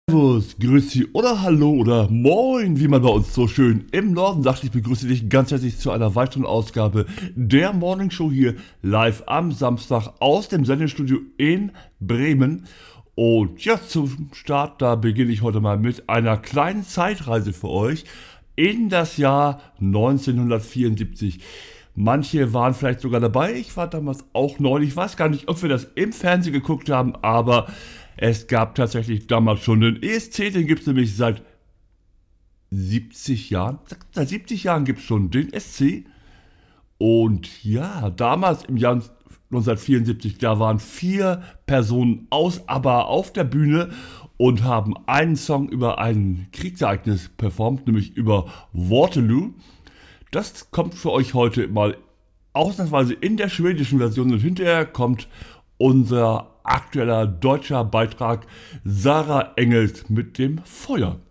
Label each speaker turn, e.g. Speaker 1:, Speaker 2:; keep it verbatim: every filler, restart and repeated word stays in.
Speaker 1: Servus, Grüezi oder Hallo oder Moin, wie man bei uns so schön im Norden sagt. Ich begrüße dich ganz herzlich zu einer weiteren Ausgabe der Morning Show hier live am Samstag aus dem Sendestudio in Bremen. Und ja, zum Start, da beginne ich heute mal mit einer kleinen Zeitreise für euch in das Jahr neunzehnhundertvierundsiebzig. Manche waren vielleicht sogar dabei, ich war damals auch neun, ich weiß gar nicht, ob wir das im Fernsehen geguckt haben, aber es gab tatsächlich damals schon den E S C, den gibt es nämlich seit siebzig Jahren. Seit siebzig Jahren gibt es schon den S C. Und ja, damals im Jahr neunzehnhundertvierundsiebzig, da waren vier Personen aus ABBA auf der Bühne und haben einen Song über ein Kriegsereignis performt, nämlich über Waterloo. Das kommt für euch heute mal ausnahmsweise in der schwedischen Version und hinterher kommt unser aktueller deutscher Beitrag Sarah Engels mit dem Feuer.